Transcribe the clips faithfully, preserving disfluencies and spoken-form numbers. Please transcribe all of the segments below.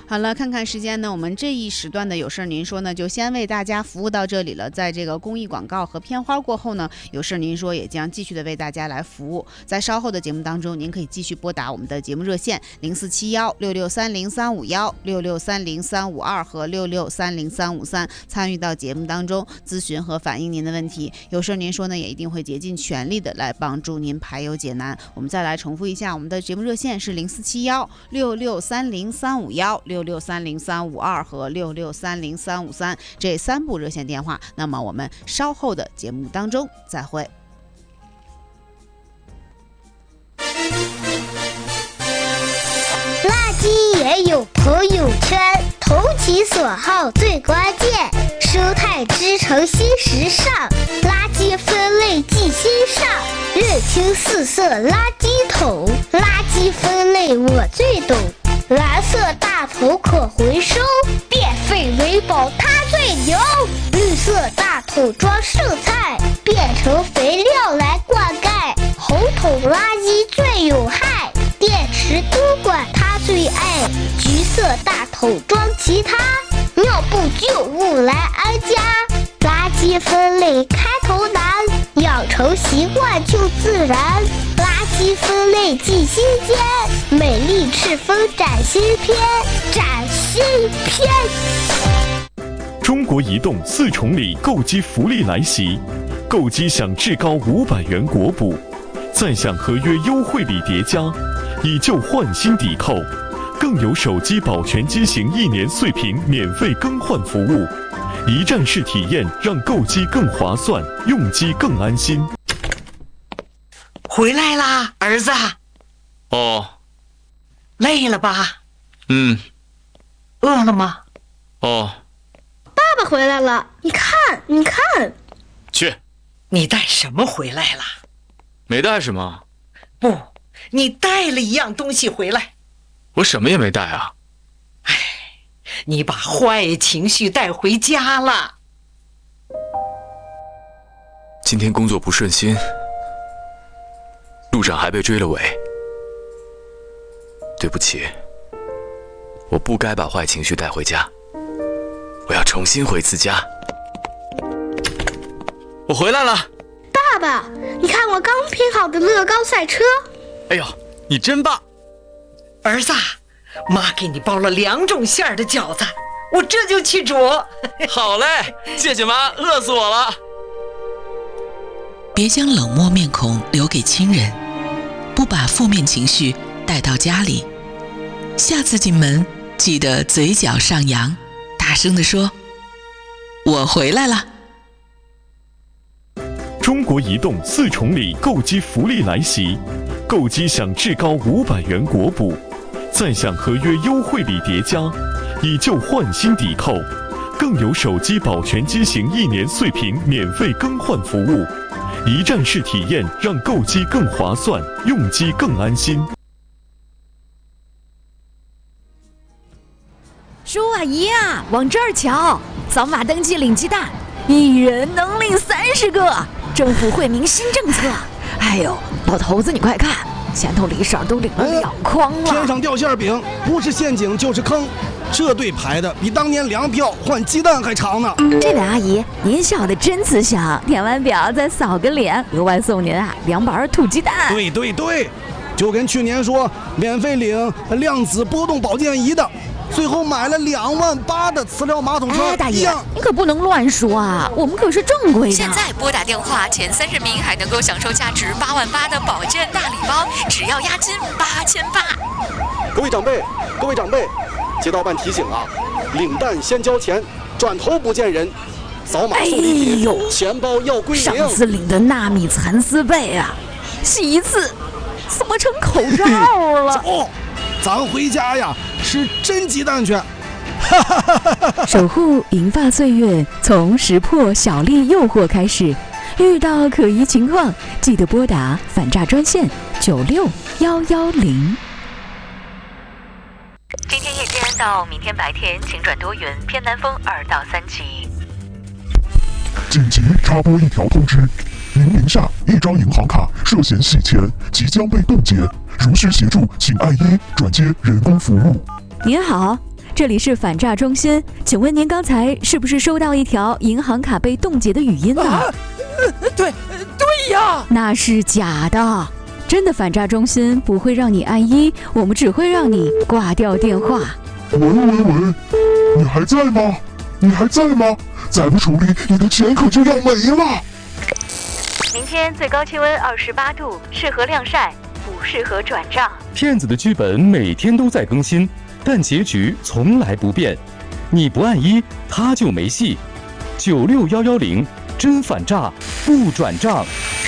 好了，看看时间呢，我们这一时段的有事您说呢，就先为大家服务到这里了。在这个公益广告和片花过后呢，有事您说也将继续的为大家来服务。在稍后的节目当中，您可以继续拨打我们的节目热线零四七幺六六三零三五幺、六六三零三五二和六六三零三五三，参与到节目当中咨询和反映您的问题。有事您说呢，也一定会竭尽全力的来帮助您排忧解难。我们再来重复一下，我们的节目热线是零四七幺六六三零三五幺、六六三零三五二和六六三零三五三这三部热线电话。那么我们稍后的节目当中再会。 垃圾也有朋友圈，投其所好最关键，生态织成新时尚，垃圾分类记心上，认清四色垃圾桶，垃圾分类我最懂，蓝色大桶可回收，变废为宝它最牛，绿色大桶装剩菜，变成肥料来灌溉，红桶垃圾最有害，电池多管它最爱，橘色大桶装其他，尿布旧物来安家，垃圾分类开头难，养成习惯就自然，垃圾分类记心间，美丽赤峰展新篇，展新篇。 中国移动四重礼购机福利来袭，购机享至高五百元国补，再享合约优惠礼叠加，以旧换新抵扣，更有手机保全机型一年碎屏免费更换服务，一站式体验让购机更划算，用机更安心。 回来啦，儿子。 哦。 累了吧？ 嗯。 饿了吗？ 哦。 爸爸回来了，你看，你看。 去。 你带什么回来了？ 没带什么。 不，你带了一样东西回来。 我什么也没带啊。 唉，你把坏情绪带回家了。 今天工作不顺心，路上还被追了尾。对不起，我不该把坏情绪带回家，我要重新回次家。我回来了。 爸爸，你看我刚拼好的乐高赛车。 哎呦，你真棒。 儿子，妈给你包了两种馅儿的饺子，我这就去煮。 好嘞，谢谢妈，饿死我了。 别将冷漠面孔留给亲人，不把负面情绪带到家里。下次进门记得嘴角上扬，大声地说：“我回来了。” 中国移动四重礼购机福利来袭，购机享至高五百元国补，再享合约优惠礼叠加，以旧换新抵扣，更有手机保全机型一年碎屏免费更换服务，一站式体验让购机更划算，用机更安心。 叔啊姨啊，往这儿瞧，扫码登记领鸡蛋，一人能领三十个，政府惠民新政策。哎呦，老头子你快看，前头李婶都领了两筐了。 天上掉馅饼，不是陷阱就是坑，这队排的比当年粮票换鸡蛋还长呢。 这位阿姨，您笑得真慈祥，填完表再扫个脸，额外送您啊两板土鸡蛋。 对对对，就跟去年说免费领量子波动保健仪的，最后买了两万八的磁疗马桶车。 哎，大爷，你可不能乱说啊，我们可是正规的。 现在拨打电话前三十名还能够享受价值八万八的保健大礼包，只要押金八千八。 各位长辈，各位长辈，街道办提醒啊，领蛋先交钱，转头不见人。扫码送礼品，哎、钱包要归零。 上次领的纳米蚕丝被啊，洗一次怎么成口罩了？ 走，咱回家呀，吃真鸡蛋去。 守护银发岁月，从识破小丽诱惑开始。遇到可疑情况，记得拨打反诈专线九六幺幺零。 今天夜间到明天白天，请转多云，偏南风二到三级。 紧急插播一条通知：您名下一张银行卡涉嫌洗钱，即将被冻结，如需协助，请按一转接人工服务。 您好。 这里是反诈中心，请问您刚才是不是收到一条银行卡被冻结的语音呢？ 啊，呃、对，对呀， 那是假的。真的反诈中心不会让你按一，我们只会让你挂掉电话。 喂喂喂，你还在吗？你还在吗？再不处理，你的钱可就要没了。 明天最高气温二十八度，适合晾晒，不适合转账。 骗子的剧本每天都在更新，但结局从来不变。你不按一，他就没戏。九六幺幺零，真反诈，不转账。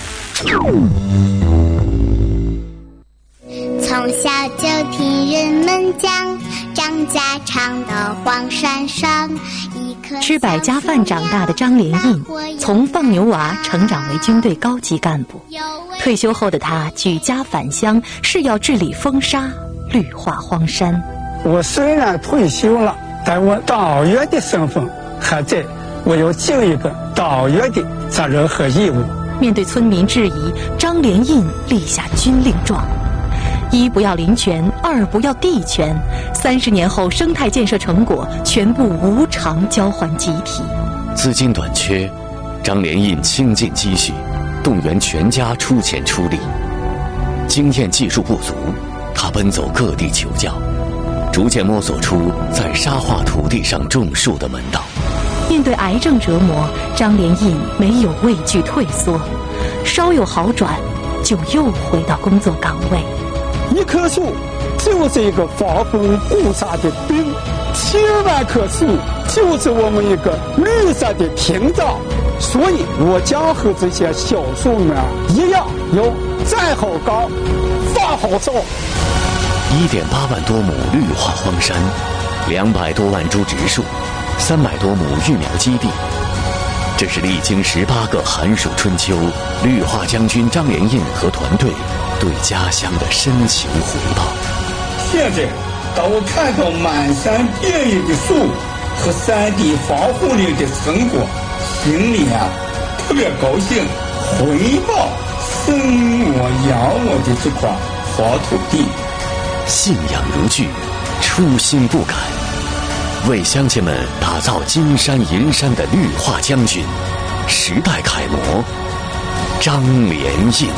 从小就听人们讲，张家常的黄山上， 吃百家饭长大的张连印，从放牛娃成长为军队高级干部。退休后的他举家返乡，誓要治理风沙，绿化荒山。 我虽然退休了，但我导员的身份还在，我要尽一个导员的责任和义务。 面对村民质疑，张连印立下军令状：一不要林权，二不要地权。三十年后，生态建设成果全部无偿交还集体。 资金短缺，张连印倾尽积蓄，动员全家出钱出力。经验技术不足，他奔走各地求教，逐渐摸索出在沙化土地上种树的门道。 面对癌症折磨，张连印没有畏惧退缩，稍有好转，就又回到工作岗位。 一棵树就是一个防风护沙的冰，千万棵树就是我们一个绿色的屏障。所以我将和这些小树们一样，要站好岗，放好哨。 一点八万多亩绿化荒山，两百多万株植树，三百多亩育苗基地。这是历经十八个寒暑春秋，绿化将军张连印和团队对家乡的深情回报。 现在，当我看到满山遍野的树和山地防护林的成果，心里啊特别高兴，回报生我养我的这块好土地。 信仰如炬，初心不改，为乡亲们打造金山银山的绿化将军，时代楷模张连印。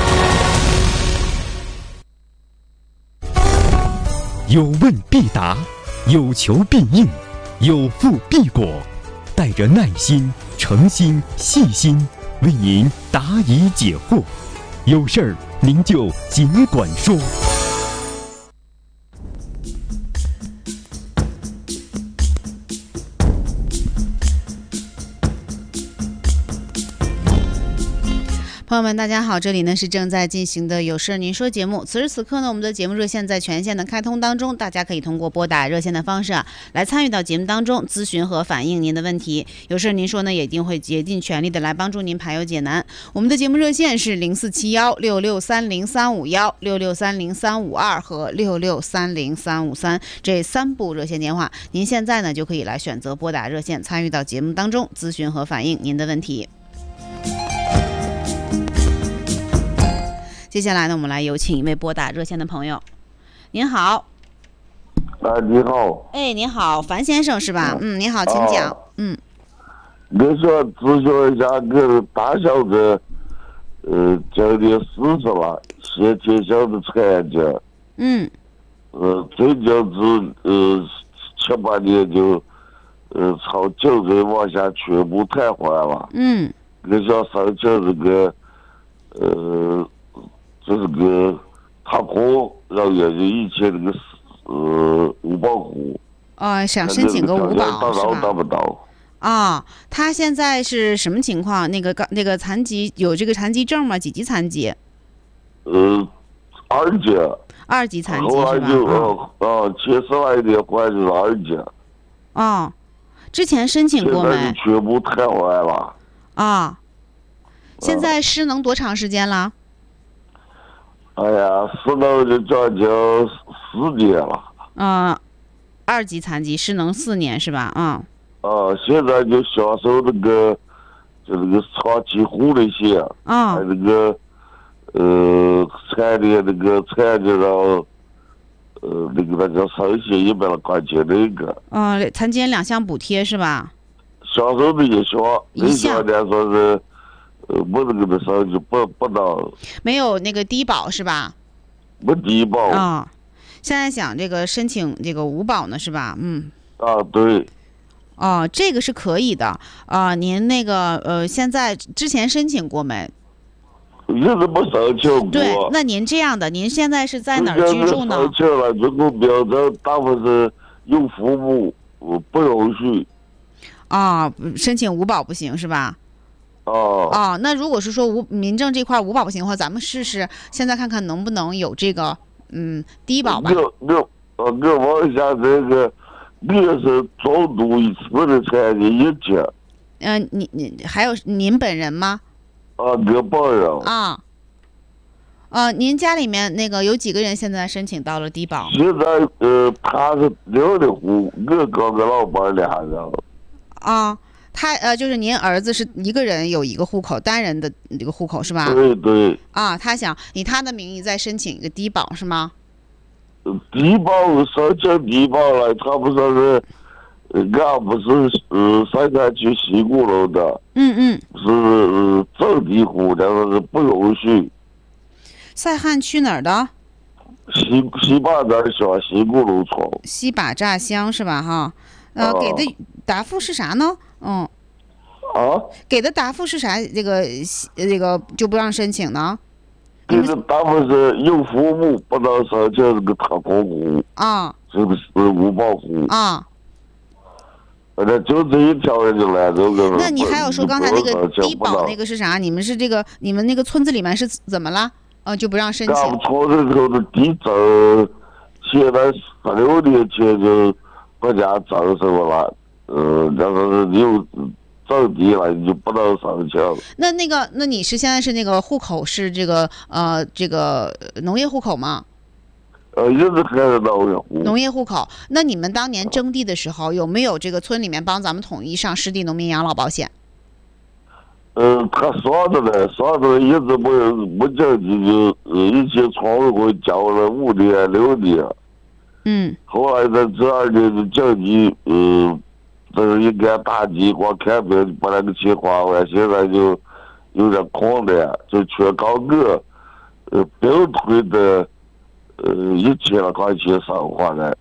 有问必答，有求必应，有付必果，带着耐心、诚心、细心，为您答疑解惑。有事儿您就尽管说。 朋友们，大家好，这里呢是正在进行的有事您说节目。此时此刻呢，我们的节目热线在全线的开通当中，大家可以通过拨打热线的方式啊，来参与到节目当中，咨询和反映您的问题。有事您说呢，也一定会竭尽全力的来帮助您排忧解难。我们的节目热线是零四七幺六六三零三五幺、六六三零三五二和六六三零三五三这三部热线电话。您现在呢就可以来选择拨打热线，参与到节目当中，咨询和反映您的问题。接下来呢，我们来有请一位拨打热线的朋友。您好。 啊，你好。 哎，你好，樊先生是吧？嗯，你好，请讲。啊、嗯。 我说咨询一下，我大小子，呃，经历四十了，先天性的残疾。 嗯。 呃，最近是呃七八年就，呃，从颈椎往下全部瘫痪了。 嗯。 我想申请这个，呃。这是个他国然后也就以前那个呃五保户啊、哦，想申请个五保是吧？ 达不到啊、哦？他现在是什么情况？那个那个残疾有这个残疾证吗？几级残疾？ 呃，二级。 二级残疾是吧？ 后来就哦哦，前十来年换就是二级。 哦，之前申请过没？ 现在就全部瘫痪了。 啊、哦，现在失能多长时间了？ 哎呀，失能就将近四年了。 嗯，二级残疾失能四年是吧？嗯。 啊，现在就享受那个，就那个长期护理险， 啊、 还有那个，呃，残联那个残疾人， 呃，那个那叫三险一百来块钱那个。 嗯，残疾人两项补贴是吧？ 享受的一项，那项呢说是，呃，没那个的上就不不到。 没有那个低保是吧？ 没低保。 啊、哦，现在想这个申请这个五保呢是吧？嗯。 啊，对。 哦，这个是可以的啊、呃。您那个呃，现在之前申请过没？ 一直没申请过。 对，那您这样的，您现在是在哪儿居住呢？ 申请了，中国标准大部分是有父母，不允许。 啊、哦，申请五保不行是吧？ 哦。 哦，那如果是说无民政这块五保不行的话，咱们试试，现在看看能不能有这个嗯低保吧。 我我我我问一下这个。你是重度一次的残疾一家。 嗯、呃，你你还有您本人吗？ 啊，我本人。 啊。呃，您家里面那个有几个人现在申请到了低保？ 现在呃，他是六的户，我跟个老伴俩人。 啊，他呃，就是您儿子是一个人有一个户口，单人的这个户口是吧？ 对对。 啊，他想以他的名义再申请一个低保是吗？ 低保申请低保了，他不说是，俺不是呃山山区西鼓楼的， 嗯嗯， 是呃正地户，但是不允许。 塞汉区哪儿的？ 西西坝寨乡西鼓楼村。 西坝寨乡是吧？哈，呃，啊、给的答复是啥呢？嗯。 啊？ 给的答复是啥？这个这个就不让申请呢？ 这个答复是有父母不能申请这个特工户啊， 这个是五保户啊。 那就这一条人就来这个。 那你还有说刚才那个低保那个是啥？你们是这个你们那个村子里面是怎么了？呃，就不让申请。 俺们村子头的地震，现在十六年前就国家征什么了，呃，但是有。征地了你就不能申请。 那那个，那你是现在是那个户口是这个呃这个农业户口吗？ 呃，一直还是农业户。 农业户口，那你们当年征地的时候有没有这个村里面帮咱们统一上湿地农民养老保险？ 嗯、呃，他说的呢，说的一直没没征地就呃以前村委会交了五年六年。 嗯。 后来在这二年就征地，呃。这是应该打击光看病把那个钱花完，现在就有点困难，就全靠我呃病退的呃一千来块钱生活来。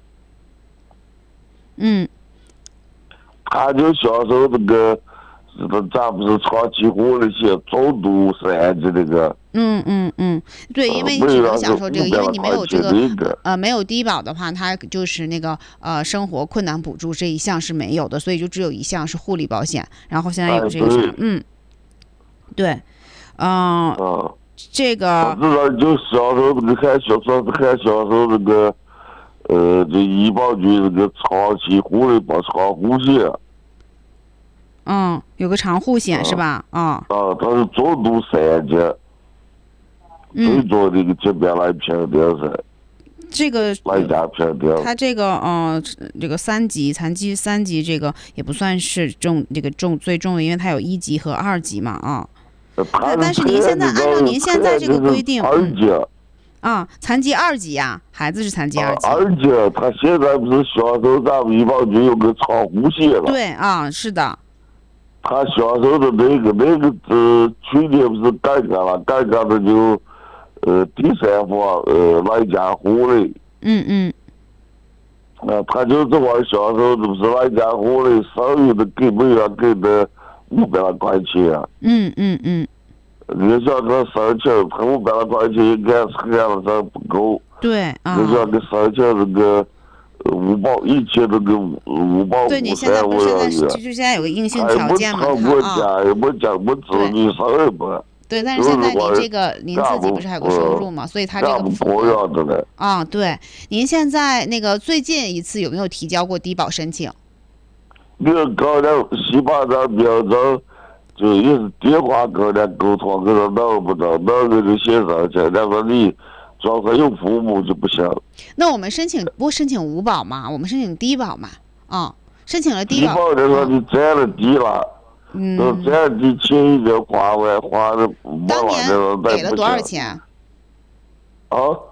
嗯。 他就享受那个，咱不是长期户那些重度残疾那个。 嗯嗯嗯，对，因为你只能享受这个，因为你没有这个呃没有低保的话，它就是那个呃生活困难补助这一项是没有的，所以就只有一项是护理保险。然后现在有这个啥，嗯，对，嗯， 嗯这个。 至少就享受那个还享受还享受那个呃这医保局那个长期护理保长护险。 嗯，有个长护险、嗯、是吧？啊、 嗯。啊，它是重度残疾。最多的一个这边来评定噻， 这个来家评定。 他这个嗯、呃，这个三级残疾三级这个也不算是重，这个重最重的，因为它有一级和二级嘛啊。 但但是您现在按照您现在这个规定， 二级啊，残疾二级呀、啊，孩子是残疾二级。 啊、二级，他现在不是享受咱们医保局有个长护险了？ 对啊，是的。 他享受的那个那个呃，去年不是改革了，改革的就。呃，第三方呃来家户的， 嗯嗯， 啊、呃，他就这玩享受，不是来家户的，剩余的给每月给的五百来块钱。 嗯嗯嗯。 你想他申请，他五百来块钱应该是看了这不够。 对啊。 你想给申请这个五保，以前这个五保对，你现在不是现在就就现在有个硬性条件嘛？ 他啊。也没讲没子女生也不。 对，但是现在您这个您自己不是还有个收入嘛，所以他这个符合。啊，对，您现在那个最近一次有没有提交过低保申请？ 那个刚才西坝寨标准就也是电话跟人沟通，跟他弄不着，弄个就先上去，那个你只要他有父母就不行。 那我们申请不申请五保嘛？我们申请低保嘛？啊、嗯，申请了低保。 低保的说你占了低了。 嗯， 这样的钱已经花完，花的当年给了多少钱？ 啊，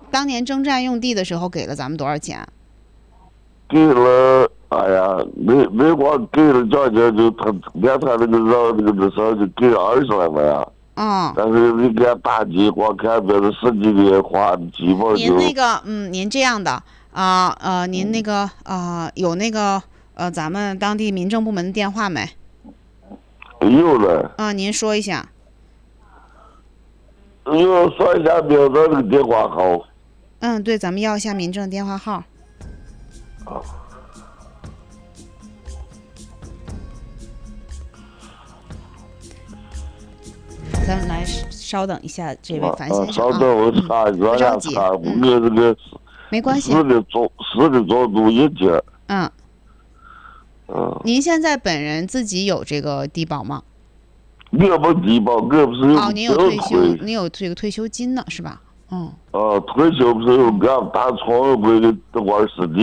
当年征战用地的时候给了咱们多少钱？ 给了，哎呀，没没光给了奖金，就他连他那个让那个那啥就给了二十来万啊。 嗯。 但是你看大鸡，光看别的十几个花鸡毛就。 您那个，嗯，您这样的啊，呃，您那个啊、呃，有那个呃，咱们当地民政部门的电话没？ 有了。 啊，您说一下。 有说一下民政那个电话号。 嗯，对，咱们要一下民政的电话号。 啊。 咱们来稍等一下，这位樊先生啊。 稍等，我查一下，查我这个。 没关系。 四个钟，四个钟头一节。 嗯。 嗯。 您现在本人自己有这个低保吗？ 我没低保，我不是有。 哦，您有退休，您有这个退休金呢，是吧？嗯。 啊，退休不是有干大床，不是等会儿是的。